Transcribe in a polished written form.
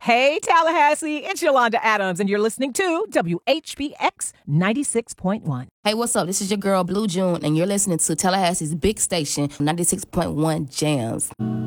Hey, Tallahassee, it's Yolanda Adams, and you're listening to WHBX 96.1. Hey, what's up? This is your girl, Blue June, and you're listening to Tallahassee's big station, 96.1 Jams.